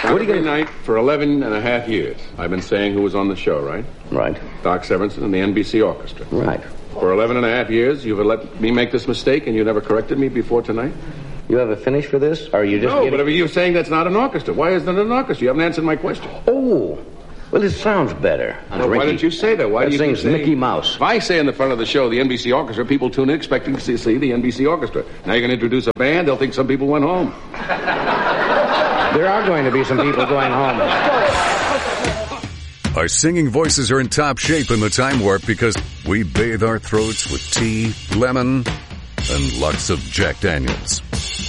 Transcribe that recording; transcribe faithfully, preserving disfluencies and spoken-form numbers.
What are you going to... night for eleven and a half years, I've been saying who was on the show, right? Right. Doc Severinsen and the N B C Orchestra. Right. For eleven and a half years, you've let me make this mistake and you never corrected me before tonight? You have a finish for this? Or are you just No, getting... but you're saying that's not an orchestra. Why isn't it an orchestra? You haven't answered my question. Oh, well, it sounds better. Well, why didn't you say that? Why that do you sings keep saying... Mickey Mouse. If I say in the front of the show the N B C Orchestra, people tune in expecting to see, see the N B C Orchestra. Now you're going to introduce a band, they'll think some people went home. There are going to be some people going home. Our singing voices are in top shape in the time warp because we bathe our throats with tea, lemon, and lots of Jack Daniels.